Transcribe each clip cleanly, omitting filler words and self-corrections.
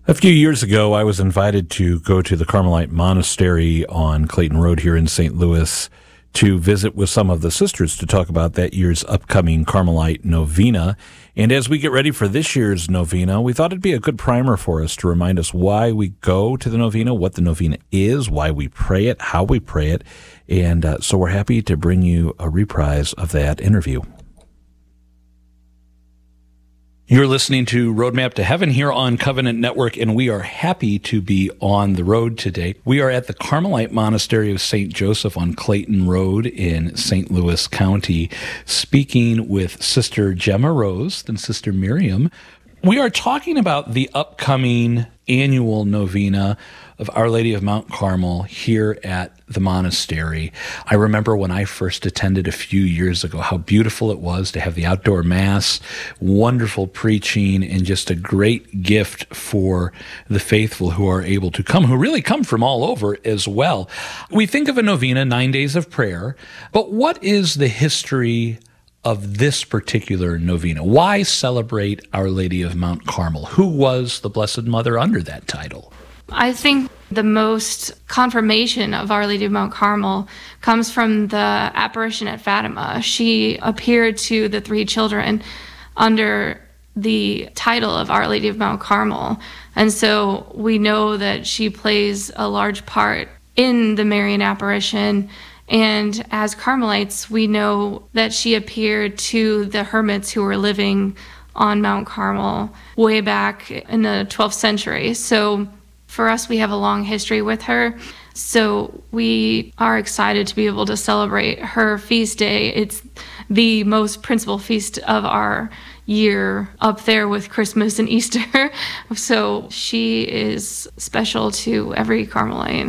A few years ago, I was invited to go to the Carmelite Monastery on Clayton Road here in St. Louis to visit with some of the sisters to talk about that year's upcoming Carmelite Novena. And as we get ready for this year's Novena, we thought it'd be a good primer for us to remind us why we go to the Novena, what the Novena is, why we pray it, how we pray it. And so we're happy to bring you a reprise of that interview. You're listening to Roadmap to Heaven here on Covenant Network, and we are happy to be on the road today. We are at the Carmelite Monastery of St. Joseph on Clayton Road in St. Louis County, speaking with Sister Gemma Rose and Sister Miriam. We are talking about the upcoming annual novena of Our Lady of Mount Carmel here at the monastery. I remember when I first attended a few years ago, how beautiful it was to have the outdoor mass, wonderful preaching, and just a great gift for the faithful who are able to come, who really come from all over as well. We think of a novena, 9 days of prayer, but what is the history of this particular novena? Why celebrate Our Lady of Mount Carmel? Who was the Blessed Mother under that title? I think the most confirmation of Our Lady of Mount Carmel comes from the apparition at Fatima. She appeared to the three children under the title of Our Lady of Mount Carmel. And so we know that she plays a large part in the Marian apparition. And as Carmelites, we know that she appeared to the hermits who were living on Mount Carmel way back in the 12th century. So for us, we have a long history with her. So we are excited to be able to celebrate her feast day. It's the most principal feast of our year, up there with Christmas and Easter. So she is special to every Carmelite.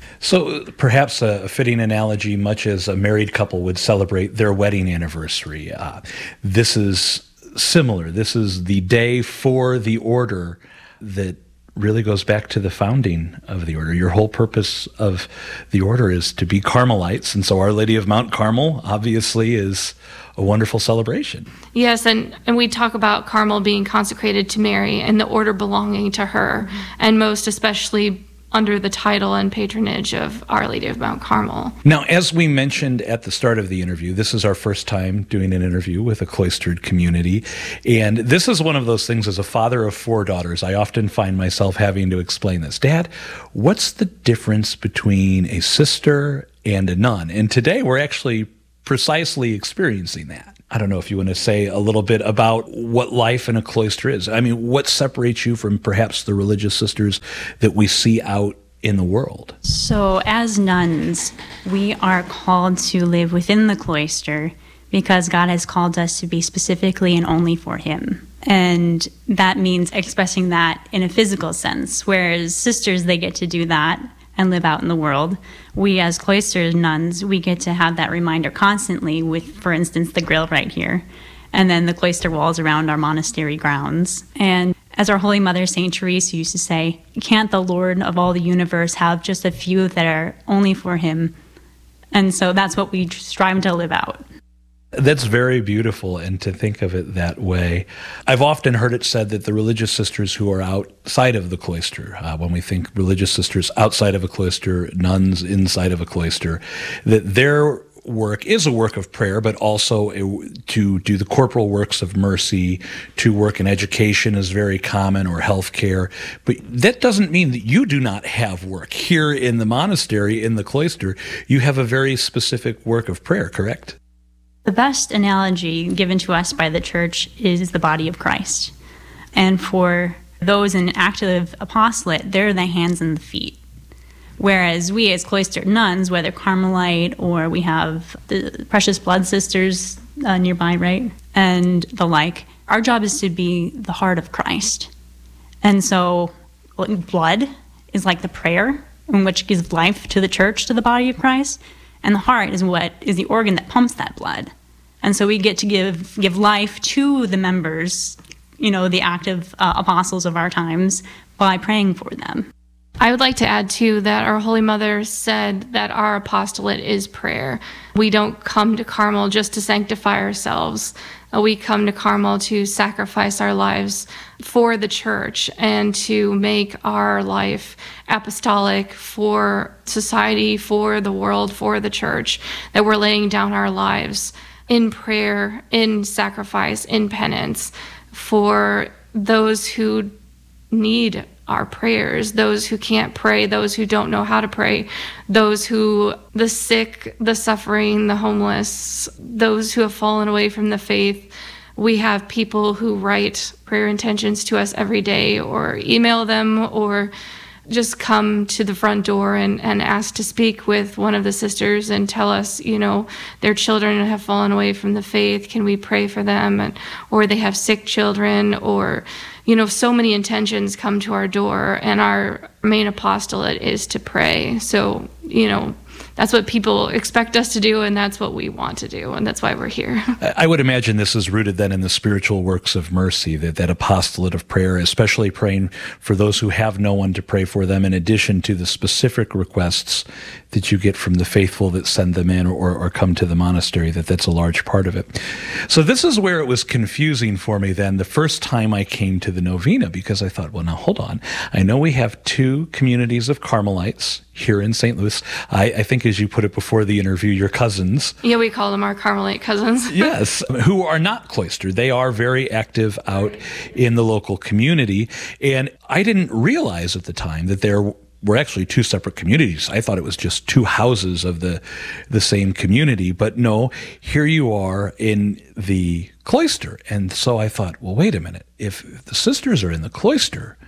So perhaps a fitting analogy, much as a married couple would celebrate their wedding anniversary. This is similar. This is the day for the order that really goes back to the founding of the order. Your whole purpose of the order is to be Carmelites, and so Our Lady of Mount Carmel obviously is a wonderful celebration. Yes, and we talk about Carmel being consecrated to Mary and the order belonging to her, and most especially under the title and patronage of Our Lady of Mount Carmel. Now, as we mentioned at the start of the interview, this is our first time doing an interview with a cloistered community. And this is one of those things, as a father of 4 daughters, I often find myself having to explain this. Dad, what's the difference between a sister and a nun? And today we're actually precisely experiencing that. I don't know if you want to say a little bit about what life in a cloister is. I mean, what separates you from perhaps the religious sisters that we see out in the world? So as nuns, we are called to live within the cloister because God has called us to be specifically and only for Him. And that means expressing that in a physical sense, whereas sisters, they get to do that and live out in the world. We as cloister nuns, we get to have that reminder constantly with, for instance, the grill right here, and then the cloister walls around our monastery grounds. And as our Holy Mother, St. Teresa, used to say, can't the Lord of all the universe have just a few that are only for Him? And so that's what we strive to live out. That's very beautiful, and to think of it that way. I've often heard it said that the religious sisters who are outside of the cloister, when we think religious sisters outside of a cloister, nuns inside of a cloister, that their work is a work of prayer, but also to do the corporal works of mercy, to work in education is very common, or healthcare. But that doesn't mean that you do not have work. Here in the monastery, in the cloister, you have a very specific work of prayer, correct? The best analogy given to us by the Church is the body of Christ. And for those in active apostolate, they're the hands and the feet. Whereas we as cloistered nuns, whether Carmelite or we have the Precious Blood Sisters nearby, right, and the like, our job is to be the heart of Christ. And so blood is like the prayer, in which gives life to the church, to the body of Christ, and the heart is what is the organ that pumps that blood. And so we get to give life to the members, the active apostles of our times, by praying for them. I would like to add, too, that our Holy Mother said that our apostolate is prayer. We don't come to Carmel just to sanctify ourselves. We come to Carmel to sacrifice our lives for the church and to make our life apostolic for society, for the world, for the church, that we're laying down our lives in prayer, in sacrifice, in penance for those who need our prayers, those who can't pray, those who don't know how to pray, those who, the sick, the suffering, the homeless, those who have fallen away from the faith. We have people who write prayer intentions to us every day or email them or just come to the front door and ask to speak with one of the sisters and tell us, their children have fallen away from the faith. Can we pray for them? Or they have sick children, or, so many intentions come to our door, and our main apostolate is to pray. So, that's what people expect us to do, and that's what we want to do, and that's why we're here. I would imagine this is rooted then in the spiritual works of mercy, that apostolate of prayer, especially praying for those who have no one to pray for them, in addition to the specific requests that you get from the faithful that send them in or come to the monastery, that's a large part of it. So this is where it was confusing for me then the first time I came to the novena, because I thought, well, now hold on. I know we have 2 communities of Carmelites here in St. Louis. I think, as you put it before the interview, your cousins. Yeah, we call them our Carmelite cousins. Yes, who are not cloistered. They are very active out in the local community. And I didn't realize at the time that there were actually 2 separate communities. I thought it was just 2 houses of the same community. But no, here you are in the cloister. And so I thought, well, wait a minute. If the sisters are in the cloister,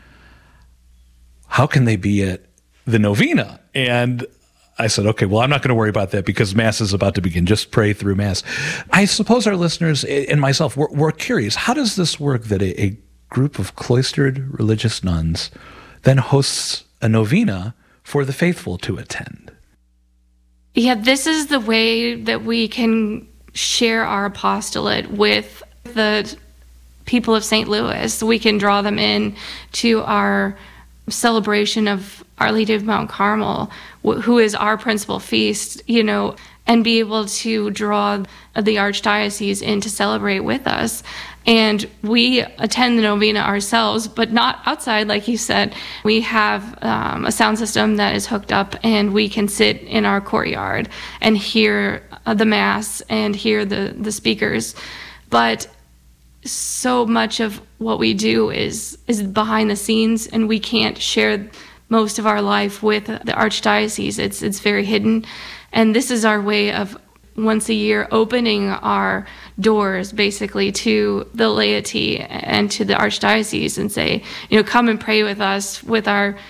how can they be at the novena? And I said, okay, well, I'm not going to worry about that because Mass is about to begin. Just pray through Mass. I suppose our listeners and myself, we're curious. How does this work that a group of cloistered religious nuns then hosts a novena for the faithful to attend? Yeah, this is the way that we can share our apostolate with the people of St. Louis. We can draw them in to our celebration of Our Lady of Mount Carmel, who is our principal feast, and be able to draw the Archdiocese in to celebrate with us. And we attend the novena ourselves, but not outside, like you said. We have a sound system that is hooked up, and we can sit in our courtyard and hear the Mass and hear the speakers. But so much of what we do is behind the scenes, and we can't share most of our life with the Archdiocese. It's very hidden. And this is our way of once a year opening our doors basically to the laity and to the Archdiocese and say, come and pray with us with our